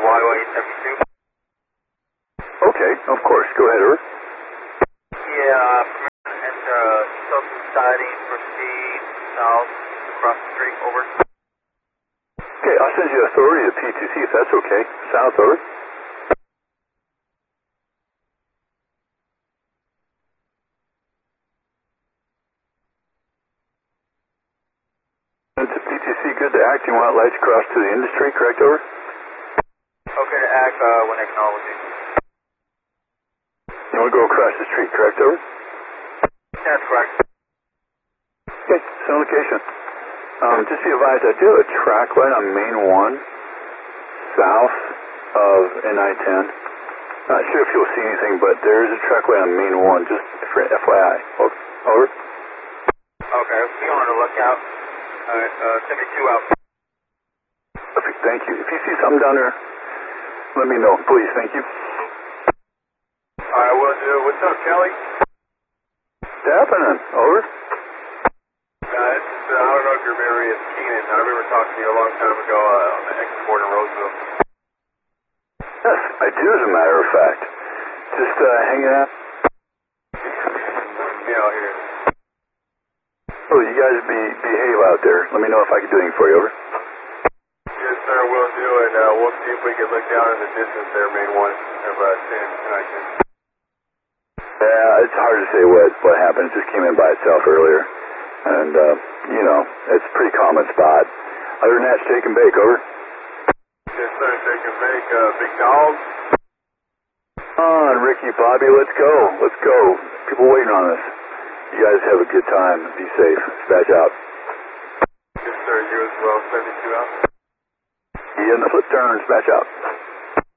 Highway 72. Okay, of course. Go ahead, over. Yeah, and something siding, proceed south across the street, over. Okay, I'll send you authority to PTC if that's okay. South, over. To PTC, good to act. You want lights across to the industry, correct, over? Okay to act when acknowledging. You want to go across the street, correct, over? That's correct. Okay, send location. Just be advised, I do have a track light on Main 1, south of NI-10. Not sure if you'll see anything, but there is a track light on Main 1, just for FYI. Over. Okay, be on the lookout. Alright, 72 out. Perfect, thank you. If you see something down there, let me know, please, thank you. Alright, will do. What's up, Kelly? What's happening? Over. I don't know if you remember me as Keenan. I remember talking to you a long time ago on the export in Roseville. Yes, I do, as a matter of fact. Just hanging out. Yeah, I'll hear it. Oh, you guys behave out there. Let me know if I can do anything for you, over. Yes, sir, will do, and we'll see if we can look down in the distance there, Main 1 of 10 tonight. Yeah, it's hard to say what happened. It just came in by itself earlier. And, you know, it's a pretty common spot. Other than that, shake and bake, over. Yes, sir, shake and bake. Big dog. Come on, Ricky, Bobby, let's go. Let's go. People waiting on us. You guys have a good time. Be safe. Dispatch out. Yes, sir, you as well. 72 out. Yeah, in the flip turn. Dispatch out.